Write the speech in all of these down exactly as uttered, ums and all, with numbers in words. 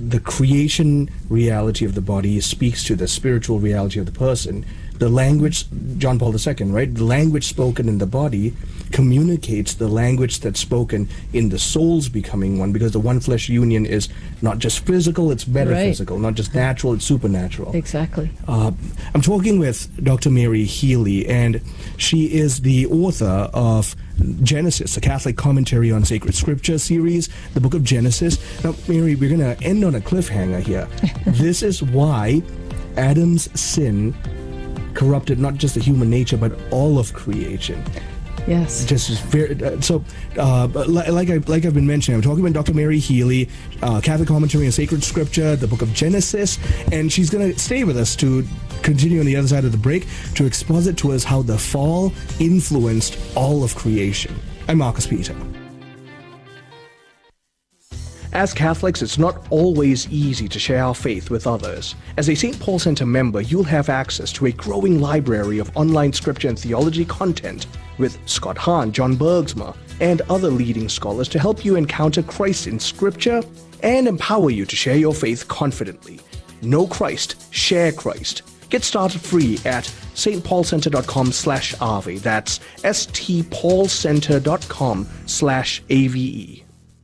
the creation reality of the body speaks to the spiritual reality of the person. The language, John Paul the Second, right? The language spoken in the body communicates the language that's spoken in the soul's becoming one, because the one flesh union is not just physical, it's metaphysical, right. Not just natural, it's supernatural. Exactly. Uh, I'm talking with Doctor Mary Healy, and she is the author of Genesis, a Catholic commentary on sacred scripture series, the book of Genesis. Now, Mary, we're going to end on a cliffhanger here. This is why Adam's sin corrupted not just the human nature, but all of creation. Yes. Just very, uh, so, uh, like I like I've been mentioning, I'm talking about Doctor Mary Healy, uh, Catholic commentary on sacred scripture, the book of Genesis, and she's going to stay with us to continue on the other side of the break to exposit to us how the fall influenced all of creation. I'm Marcus Peter. As Catholics, it's not always easy to share our faith with others. As a Saint Paul Center member, you'll have access to a growing library of online scripture and theology content with Scott Hahn, John Bergsma, and other leading scholars to help you encounter Christ in scripture and empower you to share your faith confidently. Know Christ, share Christ. Get started free at stpaulcenter.com slash Ave. That's stpaulcenter.com slash AVE.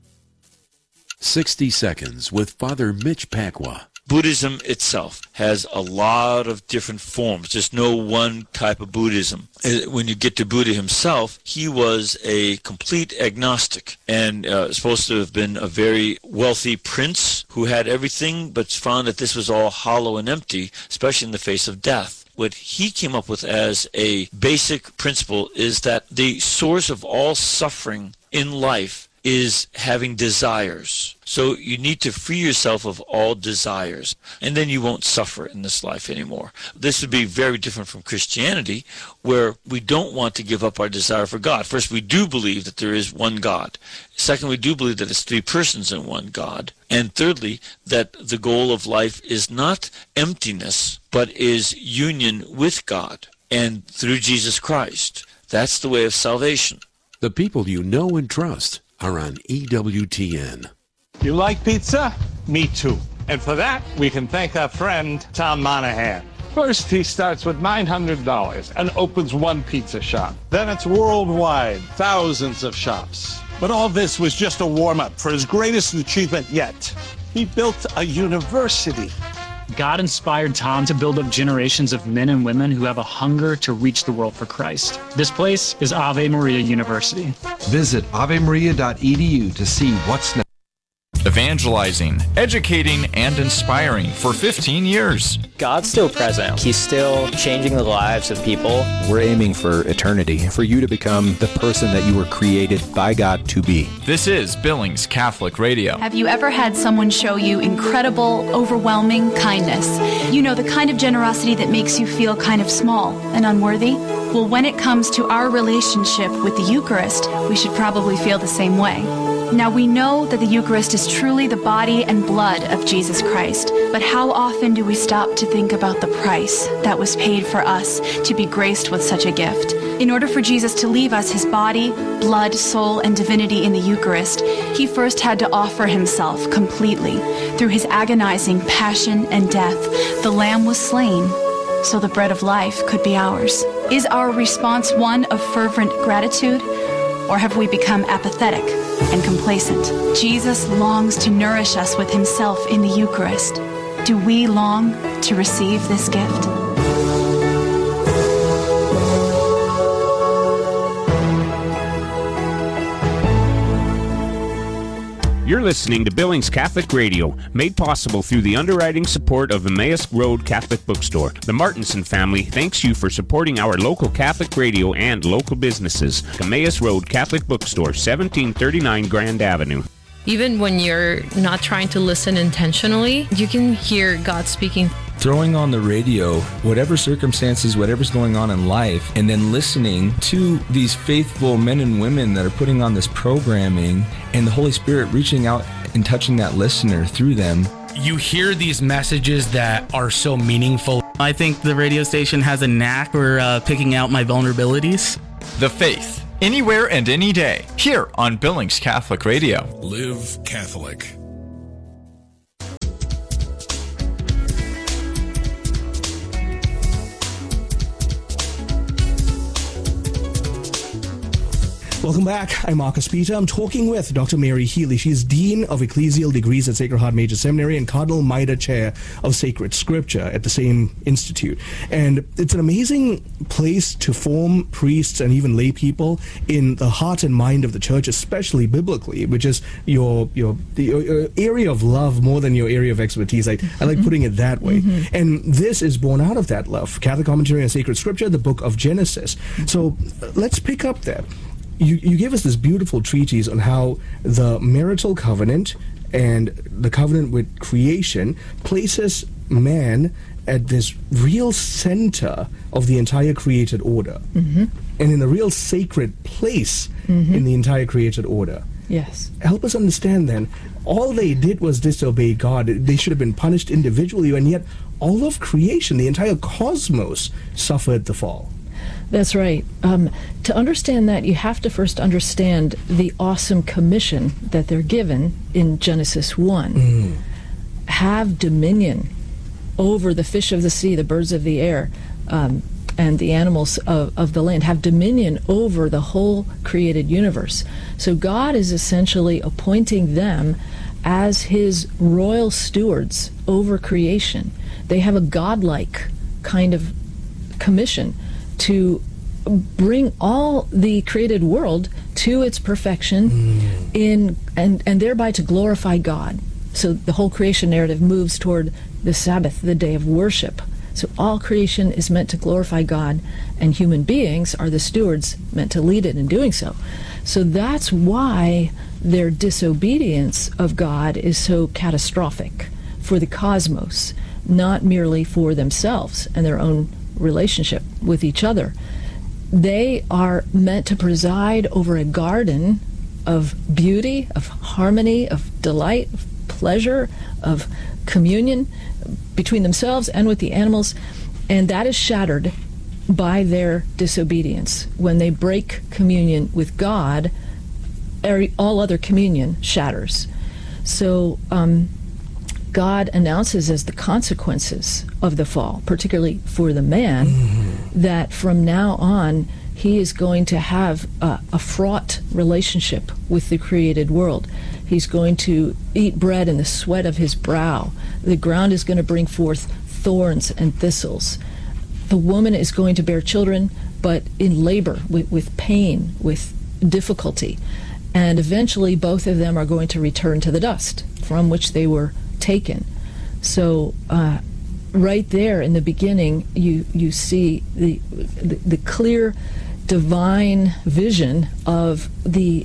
sixty seconds with Father Mitch Pacwa. Buddhism itself has a lot of different forms. There's no one type of Buddhism. When you get to Buddha himself, he was a complete agnostic and uh, supposed to have been a very wealthy prince who had everything, but found that this was all hollow and empty, especially in the face of death. What he came up with as a basic principle is that the source of all suffering in life is having desires. So you need to free yourself of all desires, and then you won't suffer in this life anymore. This would be very different from Christianity, where we don't want to give up our desire for God. First, we do believe that there is one God. Second, we do believe that it's three persons in one God. And thirdly, that the goal of life is not emptiness, but is union with God and through Jesus Christ. That's the way of salvation. The people you know and trust are on E W T N. You like pizza? Me too. And for that, we can thank our friend, Tom Monahan. First, he starts with nine hundred dollars and opens one pizza shop. Then it's worldwide, thousands of shops. But all this was just a warm-up for his greatest achievement yet. He built a university. God inspired Tom to build up generations of men and women who have a hunger to reach the world for Christ. This place is Ave Maria University. Visit ave maria dot e d u to see what's next. Evangelizing, educating, and inspiring for fifteen years. God's still present. He's still changing the lives of people. We're aiming for eternity, for you to become the person that you were created by God to be. This is Billings Catholic Radio. Have you ever had someone show you incredible, overwhelming kindness? You know, the kind of generosity that makes you feel kind of small and unworthy? Well, when it comes to our relationship with the Eucharist, we should probably feel the same way. Now, we know that the Eucharist is truly the body and blood of Jesus Christ, but how often do we stop to think about the price that was paid for us to be graced with such a gift? In order for Jesus to leave us his body, blood, soul, and divinity in the Eucharist, he first had to offer himself completely. Through his agonizing passion and death, the Lamb was slain, so the bread of life could be ours. Is our response one of fervent gratitude, or have we become apathetic and complacent? Jesus longs to nourish us with himself in the Eucharist. Do we long to receive this gift? You're listening to Billings Catholic Radio, made possible through the underwriting support of Emmaus Road Catholic Bookstore. The Martinson family thanks you for supporting our local Catholic radio and local businesses. Emmaus Road Catholic Bookstore, seventeen thirty-nine Grand Avenue. Even when you're not trying to listen intentionally, you can hear God speaking. Throwing on the radio, whatever circumstances, whatever's going on in life, and then listening to these faithful men and women that are putting on this programming, and the Holy Spirit reaching out and touching that listener through them. You hear these messages that are so meaningful. I think the radio station has a knack for uh, picking out my vulnerabilities. The Faith, anywhere and any day, here on Billings Catholic Radio. Live Catholic. Welcome back. I'm Marcus Peter. I'm talking with Doctor Mary Healy. She's Dean of Ecclesial Degrees at Sacred Heart Major Seminary and Cardinal Mida Chair of Sacred Scripture at the same institute. And it's an amazing place to form priests and even lay people in the heart and mind of the church, especially biblically, which is your your, your, your area of love more than your area of expertise. I, I like putting it that way. Mm-hmm. And this is born out of that love. Catholic Commentary on Sacred Scripture, the book of Genesis. So uh, let's pick up there. You, you gave us this beautiful treatise on how the marital covenant and the covenant with creation places man at this real center of the entire created order, mm-hmm. and in a real sacred place mm-hmm. in the entire created order. Yes. Help us understand then, all they did was disobey God. They should have been punished individually, and yet all of creation, the entire cosmos, suffered the fall. That's right. Um, to understand that, you have to first understand the awesome commission that they're given in Genesis one. Mm. Have dominion over the fish of the sea, the birds of the air, um, and the animals of, of the land. Have dominion over the whole created universe. So God is essentially appointing them as his royal stewards over creation. They have a godlike kind of commission to bring all the created world to its perfection mm. in and, and thereby to glorify God. So the whole creation narrative moves toward the Sabbath, the day of worship. So all creation is meant to glorify God, and human beings are the stewards meant to lead it in doing so. So that's why their disobedience of God is so catastrophic for the cosmos, not merely for themselves and their own relationship with each other. They are meant to preside over a garden of beauty, of harmony, of delight, of pleasure, of communion between themselves and with the animals, and that is shattered by their disobedience. When they break communion with God, all other communion shatters. So um, God announces as the consequences of the fall, particularly for the man, mm-hmm. that from now on he is going to have a, a fraught relationship with the created world. He's going to eat bread in the sweat of his brow. The ground is going to bring forth thorns and thistles. The woman is going to bear children, but in labor, with, with pain, with difficulty. And eventually both of them are going to return to the dust from which they were taken. So uh, right there in the beginning, you you see the, the the clear divine vision of the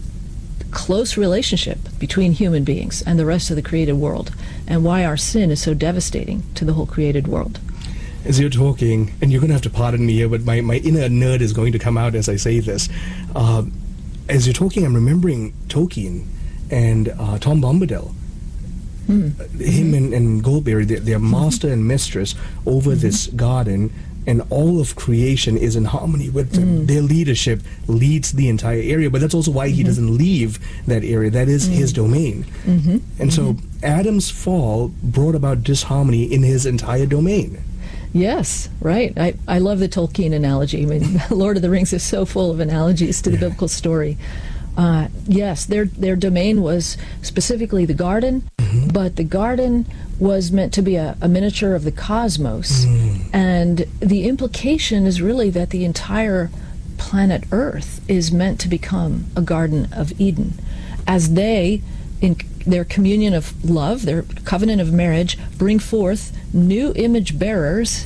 close relationship between human beings and the rest of the created world, and why our sin is so devastating to the whole created world. As you're talking, and you're going to have to pardon me here, but my, my inner nerd is going to come out as I say this. Uh, as you're talking, I'm remembering Tolkien and uh, Tom Bombadil. Hmm. Him mm-hmm. and, and Goldberry, they're, they're master mm-hmm. and mistress over mm-hmm. this garden, and all of creation is in harmony with them. Mm. Their leadership leads the entire area, but that's also why he mm-hmm. doesn't leave that area. That is mm. his domain. Mm-hmm. And mm-hmm. so Adam's fall brought about disharmony in his entire domain. Yes, right. I, I love the Tolkien analogy. I mean, Lord of the Rings is so full of analogies to the yeah. biblical story. Uh, yes, their their domain was specifically the garden, mm-hmm. but the garden was meant to be a, a miniature of the cosmos. Mm. And the implication is really that the entire planet Earth is meant to become a Garden of Eden. As they, in their communion of love, their covenant of marriage, bring forth new image bearers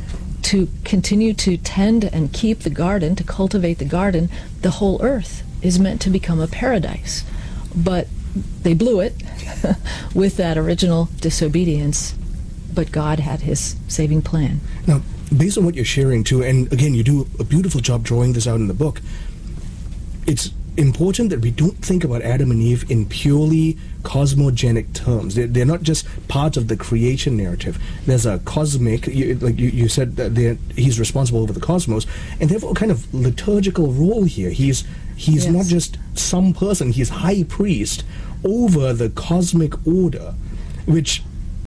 to continue to tend and keep the garden, to cultivate the garden, the whole earth is meant to become a paradise. But they blew it with that original disobedience, but God had his saving plan. Now, based on what you're sharing too, and again, you do a beautiful job drawing this out in the book, it's important that we don't think about Adam and Eve in purely cosmogenic terms. They're, they're not just part of the creation narrative. There's a cosmic, you, like you, you said, that he's responsible over the cosmos, and they have a kind of liturgical role here. He's he's yes. not just some person, he's high priest over the cosmic order, which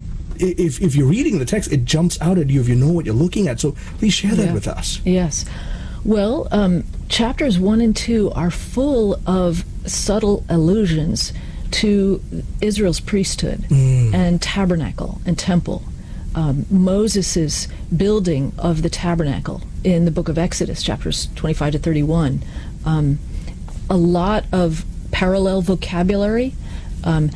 if, if you're reading the text, it jumps out at you if you know what you're looking at. So please share that yeah. with us. Yes. Well, um, chapters one and two are full of subtle allusions to Israel's priesthood mm. and tabernacle and temple. Um, Moses' building of the tabernacle in the book of Exodus, chapters twenty-five to thirty-one. Um, a lot of parallel vocabulary, um,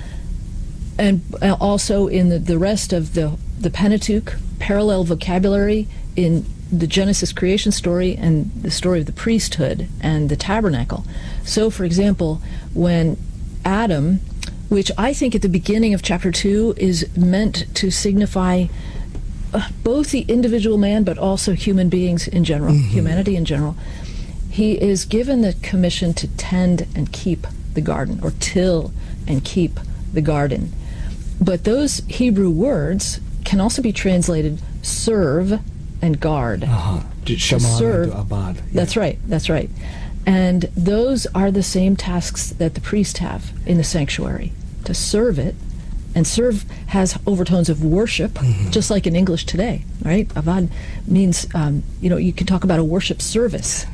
and also in the, the rest of the, the Pentateuch, parallel vocabulary in the Genesis creation story and the story of the priesthood and the tabernacle. So, for example, when Adam, which I think at the beginning of chapter two is meant to signify uh, both the individual man but also human beings in general, mm-hmm. humanity in general, he is given the commission to tend and keep the garden, or till and keep the garden. But those Hebrew words can also be translated serve and guard. Uh-huh. To Shaman serve. and to abad. Yeah. That's right, that's right. And those are the same tasks that the priests have in the sanctuary, to serve it. And serve has overtones of worship, mm-hmm. just like in English today, right? Avad means, um, you know, you can talk about a worship service.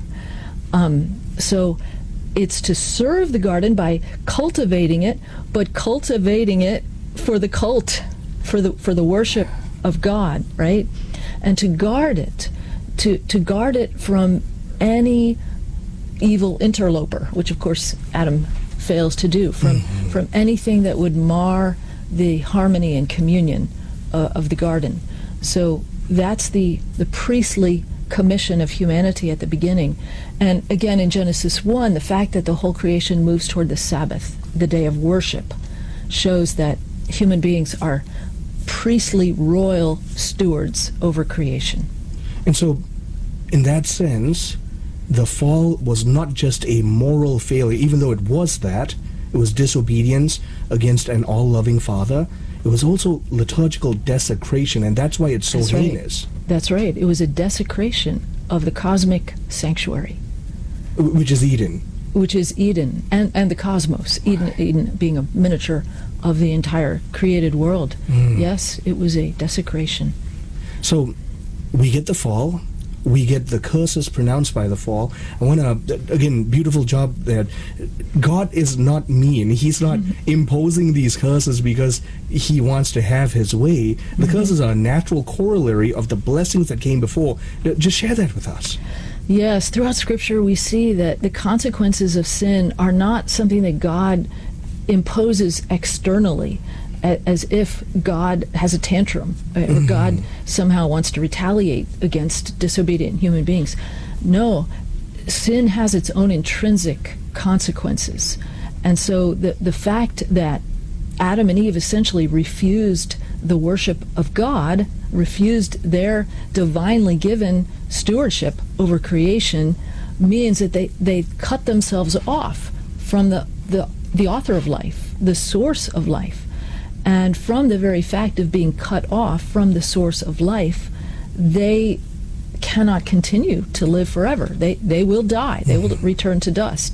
Um, so it's to serve the garden by cultivating it, but cultivating it for the cult, for the for the worship of God, right? And to guard it, to to guard it from any evil interloper, which of course Adam fails to do, from mm-hmm. from anything that would mar the harmony and communion uh, of the garden. So that's the the priestly commission of humanity at the beginning. And again, in Genesis one, the fact that the whole creation moves toward the Sabbath, the day of worship, shows that human beings are priestly royal stewards over creation. And so, in that sense, the fall was not just a moral failure, even though it was that. It was disobedience against an all-loving Father. It was also liturgical desecration, and that's why it's so that's heinous. Right. That's right. It was a desecration of the cosmic sanctuary. Which is Eden. Which is Eden, and, and the cosmos. Eden, Eden being a miniature of the entire created world. Mm. Yes, it was a desecration. So, we get the fall. We get the curses pronounced by the fall. I want to, again, beautiful job that God is not mean. He's not mm-hmm. imposing these curses because he wants to have his way. The mm-hmm. curses are a natural corollary of the blessings that came before. Just share that with us. Yes, throughout Scripture we see that the consequences of sin are not something that God imposes externally, as if God has a tantrum, or mm-hmm. God somehow wants to retaliate against disobedient human beings. No, sin has its own intrinsic consequences. And so the, the fact that Adam and Eve essentially refused the worship of God, refused their divinely given stewardship over creation, means that they, they cut themselves off from the, the, the author of life, the source of life. And from the very fact of being cut off from the source of life, they cannot continue to live forever. They they will die. They will return to dust.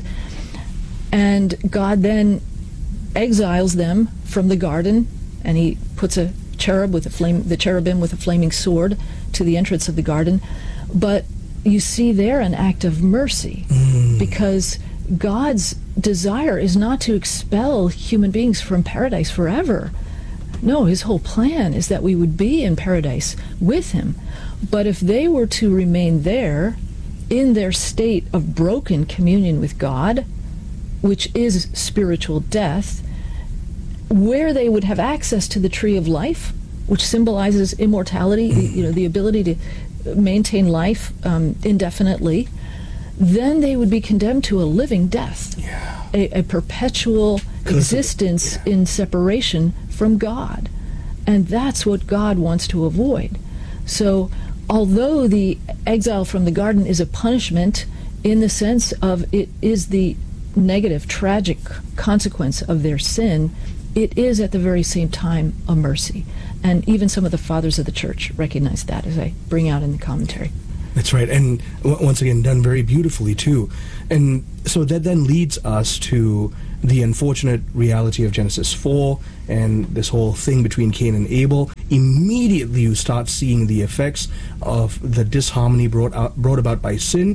And God then exiles them from the garden, and he puts a cherub with a flame, the cherubim with a flaming sword to the entrance of the garden. But you see there an act of mercy, mm. because God's desire is not to expel human beings from paradise forever. No, his whole plan is that we would be in paradise with him. But if they were to remain there in their state of broken communion with God, which is spiritual death, where they would have access to the tree of life, which symbolizes immortality, you know, the ability to maintain life um, indefinitely, then they would be condemned to a living death, yeah. a, a perpetual existence yeah. in separation from God. And that's what God wants to avoid. So although the exile from the garden is a punishment in the sense of it is the negative, tragic consequence of their sin, it is at the very same time a mercy. And even some of the fathers of the church recognize that, as I bring out in the commentary. That's right, and w- once again, done very beautifully, too. And so that then leads us to the unfortunate reality of Genesis four and this whole thing between Cain and Abel. Immediately you start seeing the effects of the disharmony brought out, brought about by sin.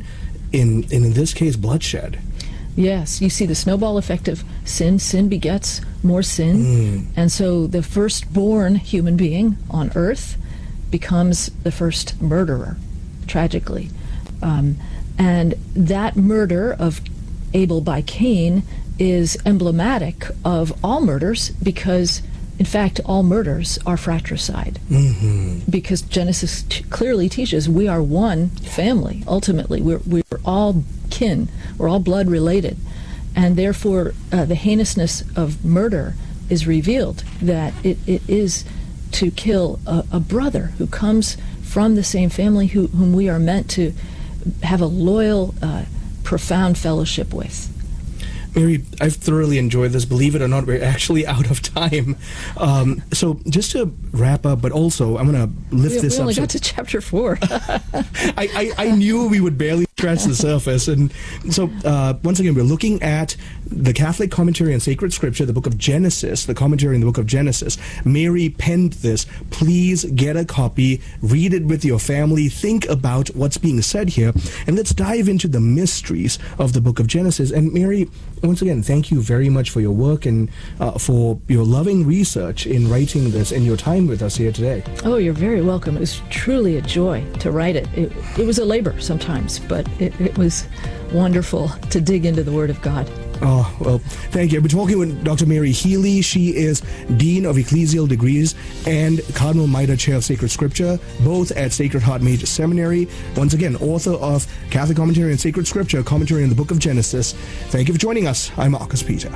in, in, in this case, bloodshed. Yes, you see the snowball effect of sin. Sin begets more sin. Mm. And so the firstborn human being on earth becomes the first murderer, tragically. Um, and that murder of Abel by Cain is emblematic of all murders because, in fact, all murders are fratricide. Mm-hmm. Because Genesis t- clearly teaches we are one family, ultimately. We're, we're all kin. We're all blood related. And therefore, uh, the heinousness of murder is revealed, that it, it is to kill a, a brother who comes from the same family who, whom we are meant to have a loyal, uh, profound fellowship with. Mary, I've thoroughly enjoyed this. Believe it or not, we're actually out of time. Um, so just to wrap up, but also I'm going to lift we, this we up. only so got to chapter four. I, I, I knew we would barely scratch the surface. And so uh, once again, we're looking at the Catholic commentary on sacred scripture, the book of Genesis, the commentary in the book of Genesis. Mary penned this. Please get a copy, read it with your family, think about what's being said here, and let's dive into the mysteries of the book of Genesis. And Mary, once again, thank you very much for your work and uh, for your loving research in writing this and your time with us here today. Oh, you're very welcome. It was truly a joy to write it. It, it was a labor sometimes, but it, it was wonderful to dig into the Word of God. Oh, well, thank you. I've been talking with Doctor Mary Healy. She is Dean of Ecclesial Degrees and Cardinal Mitre Chair of Sacred Scripture, both at Sacred Heart Major Seminary. Once again, author of Catholic Commentary on Sacred Scripture, Commentary on the Book of Genesis. Thank you for joining us. I'm Marcus Peter.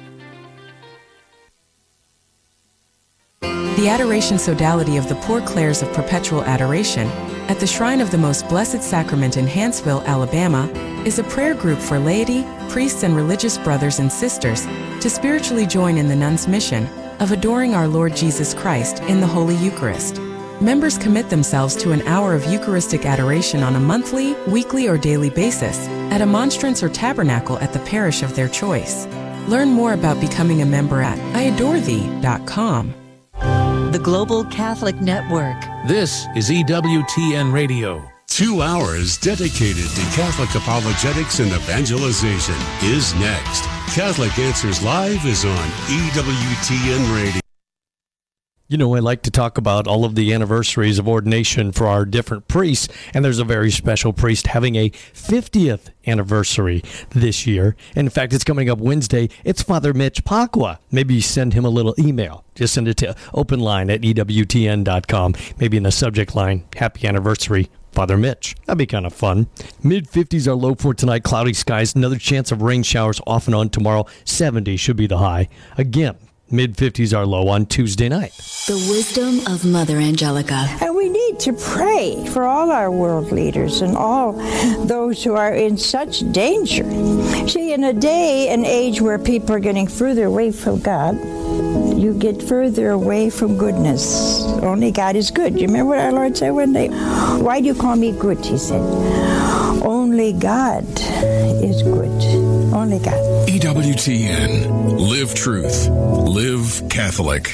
The Adoration Sodality of the Poor Clares of Perpetual Adoration at the Shrine of the Most Blessed Sacrament in Hanceville, Alabama, is a prayer group for laity, priests, and religious brothers and sisters to spiritually join in the nuns' mission of adoring our Lord Jesus Christ in the Holy Eucharist. Members commit themselves to an hour of Eucharistic adoration on a monthly, weekly, or daily basis at a monstrance or tabernacle at the parish of their choice. Learn more about becoming a member at I adore thee dot com. The Global Catholic Network. This is E W T N Radio. Two hours dedicated to Catholic apologetics and evangelization is next. Catholic Answers Live is on E W T N Radio. You know, I like to talk about all of the anniversaries of ordination for our different priests, and there's a very special priest having a fiftieth anniversary this year. And in fact, it's coming up Wednesday. It's Father Mitch Pacwa. Maybe you send him a little email. Just send it to openline at E W T N dot com. Maybe in the subject line, Happy Anniversary, Father Mitch. That'd be kind of fun. mid fifties are low for tonight. Cloudy skies. Another chance of rain showers off and on tomorrow. seventy should be the high. Again, mid fifties are low on Tuesday night. The wisdom of Mother Angelica. And we need to pray for all our world leaders and all those who are in such danger. See, in a day and age where people are getting further away from God, you get further away from goodness. Only God is good. You remember what our Lord said one day? Why do you call me good? He said. Only God is good. Only God. E W T N. Live truth. Live Catholic.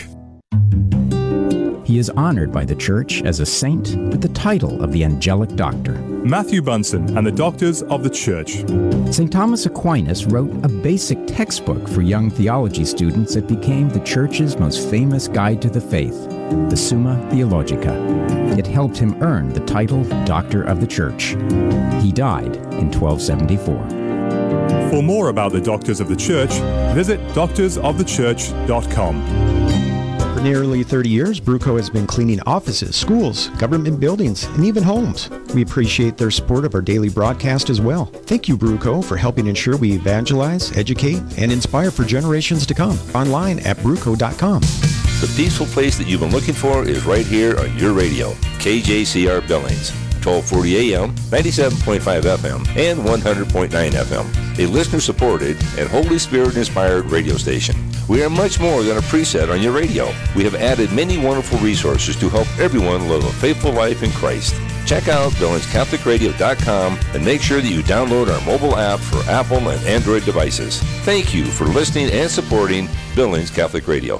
He is honored by the Church as a saint with the title of the Angelic Doctor. Matthew Bunson and the Doctors of the Church. Saint Thomas Aquinas wrote a basic textbook for young theology students that became the Church's most famous guide to the faith, the Summa Theologica. It helped him earn the title Doctor of the Church. He died in twelve seventy-four. For more about the Doctors of the Church, visit doctors of the church dot com. For nearly thirty years, Bruco has been cleaning offices, schools, government buildings, and even homes. We appreciate their support of our daily broadcast as well. Thank you, Bruco, for helping ensure we evangelize, educate, and inspire for generations to come. Online at bruco dot com. The peaceful place that you've been looking for is right here on your radio, K J C R Billings, twelve forty A M, ninety-seven point five F M, and one hundred point nine F M, a listener-supported and Holy Spirit-inspired radio station. We are much more than a preset on your radio. We have added many wonderful resources to help everyone live a faithful life in Christ. Check out Billings Catholic Radio dot com and make sure that you download our mobile app for Apple and Android devices. Thank you for listening and supporting Billings Catholic Radio.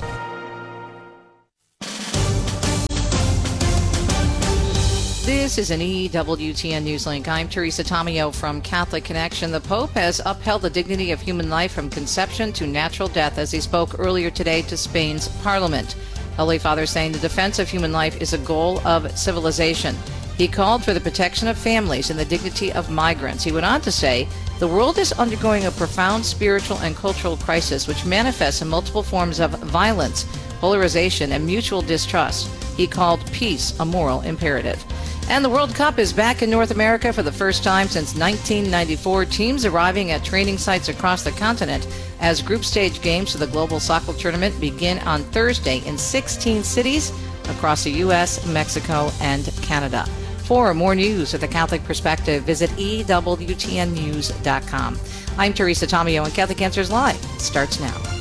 This is an E W T N Newslink. I'm Teresa Tomeo from Catholic Connection. The Pope has upheld the dignity of human life from conception to natural death as he spoke earlier today to Spain's parliament. Holy Father saying the defense of human life is a goal of civilization. He called for the protection of families and the dignity of migrants. He went on to say, the world is undergoing a profound spiritual and cultural crisis which manifests in multiple forms of violence, polarization, and mutual distrust. He called peace a moral imperative. And the World Cup is back in North America for the first time since nineteen ninety-four. Teams arriving at training sites across the continent as group stage games for the Global Soccer Tournament begin on Thursday in sixteen cities across the U S, Mexico, and Canada. For more news with a Catholic perspective, visit E W T N news dot com. I'm Teresa Tomeo, and Catholic Answers Live starts now.